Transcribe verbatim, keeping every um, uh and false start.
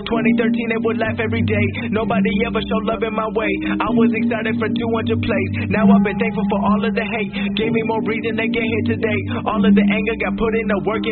twenty thirteen, they would laugh every day. Nobody ever showed love in my way. I was excited for two hundred plays. Now I've been thankful for all of the hate. Gave me more reason to get here today. All of the anger got put into work.